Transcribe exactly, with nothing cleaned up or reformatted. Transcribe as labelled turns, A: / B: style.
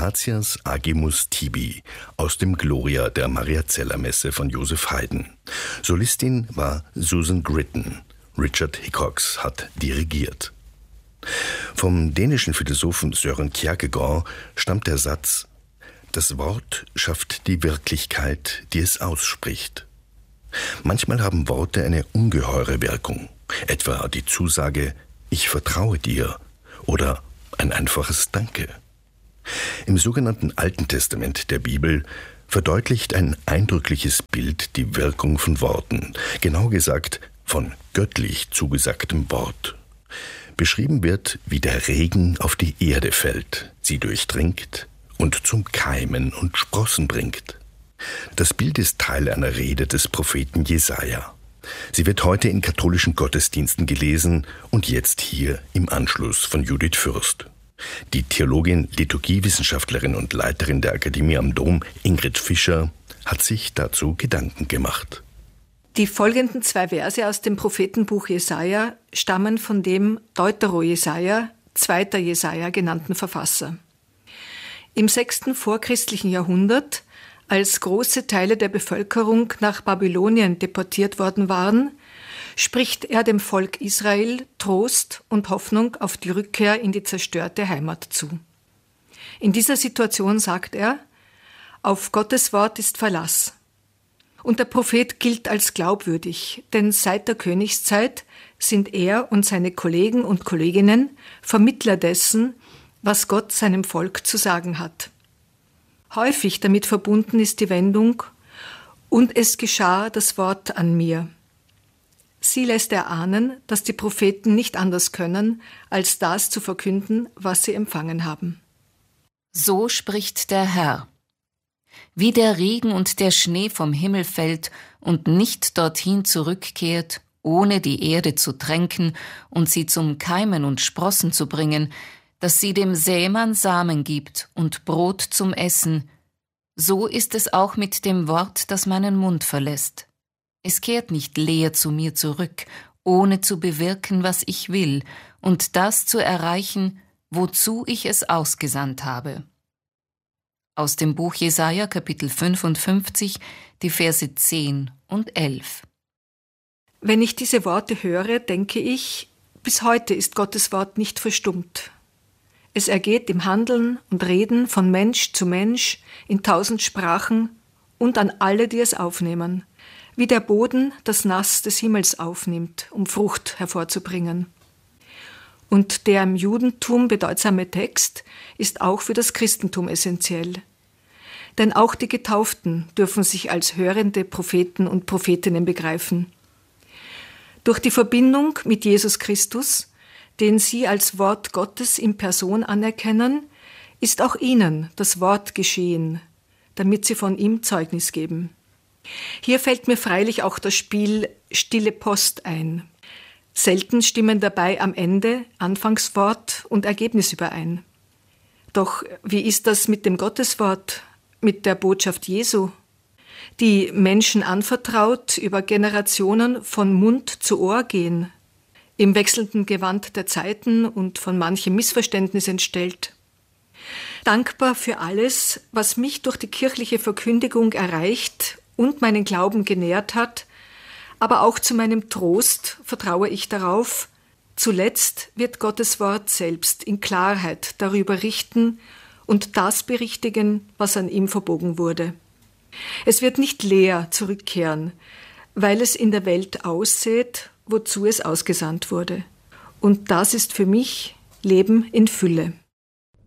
A: Gratias Agimus Tibi aus dem Gloria der Mariazellermesse von Joseph Haydn. Solistin war Susan Gritton. Richard Hickox hat dirigiert. Vom dänischen Philosophen Søren Kierkegaard stammt der Satz: Das Wort schafft die Wirklichkeit, die es ausspricht. Manchmal haben Worte eine ungeheure Wirkung, etwa die Zusage »Ich vertraue dir« oder ein einfaches Danke. Im sogenannten Alten Testament der Bibel verdeutlicht ein eindrückliches Bild die Wirkung von Worten, genau gesagt von göttlich zugesagtem Wort. Beschrieben wird, wie der Regen auf die Erde fällt, sie durchdringt und zum Keimen und Sprossen bringt. Das Bild ist Teil einer Rede des Propheten Jesaja. Sie wird heute in katholischen Gottesdiensten gelesen und jetzt hier im Anschluss von Judith Fürst. Die Theologin, Liturgiewissenschaftlerin und Leiterin der Akademie am Dom, Ingrid Fischer, hat sich dazu Gedanken gemacht.
B: Die folgenden zwei Verse aus dem Prophetenbuch Jesaja stammen von dem Deutero-Jesaja, zweiter Jesaja genannten Verfasser. Im sechsten vorchristlichen Jahrhundert, als große Teile der Bevölkerung nach Babylonien deportiert worden waren, spricht er dem Volk Israel Trost und Hoffnung auf die Rückkehr in die zerstörte Heimat zu. In dieser Situation sagt er: Auf Gottes Wort ist Verlass. Und der Prophet gilt als glaubwürdig, denn seit der Königszeit sind er und seine Kollegen und Kolleginnen Vermittler dessen, was Gott seinem Volk zu sagen hat. Häufig damit verbunden ist die Wendung: Und es geschah das Wort an mir. Sie lässt erahnen, dass die Propheten nicht anders können, als das zu verkünden, was sie empfangen haben.
C: So spricht der Herr. Wie der Regen und der Schnee vom Himmel fällt und nicht dorthin zurückkehrt, ohne die Erde zu tränken und sie zum Keimen und Sprossen zu bringen, dass sie dem Sämann Samen gibt und Brot zum Essen, so ist es auch mit dem Wort, das meinen Mund verlässt. Es kehrt nicht leer zu mir zurück, ohne zu bewirken, was ich will, und das zu erreichen, wozu ich es ausgesandt habe. Aus dem Buch Jesaja, Kapitel fünfundfünfzig, die Verse zehn und elf.
B: Wenn ich diese Worte höre, denke ich, bis heute ist Gottes Wort nicht verstummt. Es ergeht im Handeln und Reden von Mensch zu Mensch in tausend Sprachen und an alle, die es aufnehmen, wie der Boden das Nass des Himmels aufnimmt, um Frucht hervorzubringen. Und der im Judentum bedeutsame Text ist auch für das Christentum essentiell. Denn auch die Getauften dürfen sich als hörende Propheten und Prophetinnen begreifen. Durch die Verbindung mit Jesus Christus, den sie als Wort Gottes in Person anerkennen, ist auch ihnen das Wort geschehen, damit sie von ihm Zeugnis geben. Hier fällt mir freilich auch das Spiel Stille Post ein. Selten stimmen dabei am Ende Anfangswort und Ergebnis überein. Doch wie ist das mit dem Gotteswort, mit der Botschaft Jesu, die Menschen anvertraut über Generationen von Mund zu Ohr gehen, im wechselnden Gewand der Zeiten und von manchem Missverständnis entstellt? Dankbar für alles, was mich durch die kirchliche Verkündigung erreicht und meinen Glauben genährt hat, aber auch zu meinem Trost vertraue ich darauf, zuletzt wird Gottes Wort selbst in Klarheit darüber richten und das berichtigen, was an ihm verbogen wurde. Es wird nicht leer zurückkehren, weil es in der Welt aussät, wozu es ausgesandt wurde. Und das ist für mich Leben in Fülle.